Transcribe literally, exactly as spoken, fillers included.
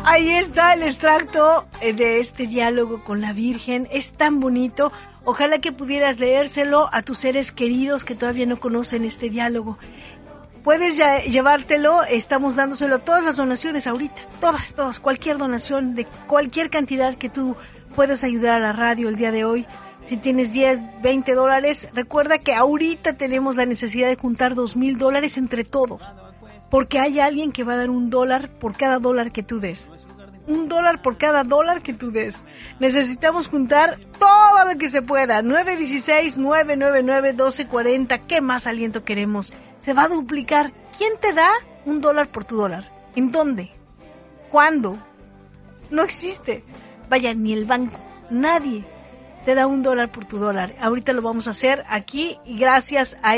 Ahí está el extracto de este diálogo con la Virgen. Es tan bonito. Ojalá que pudieras leérselo a tus seres queridos que todavía no conocen este diálogo. Puedes ya llevártelo, estamos dándoselo a todas las donaciones ahorita. Todas, todas, cualquier donación de cualquier cantidad que tú puedas ayudar a la radio el día de hoy. Si tienes diez, veinte dólares, recuerda que ahorita tenemos la necesidad de juntar dos mil dólares entre todos. Porque hay alguien que va a dar un dólar por cada dólar que tú des. Un dólar por cada dólar que tú des. Necesitamos juntar todo lo que se pueda. nueve uno seis, nueve nueve nueve, uno dos cuatro cero. ¿Qué más aliento queremos? Se va a duplicar. ¿Quién te da un dólar por tu dólar? ¿En dónde? ¿Cuándo? No existe. Vaya, ni el banco. Nadie te da un dólar por tu dólar. Ahorita lo vamos a hacer aquí y gracias a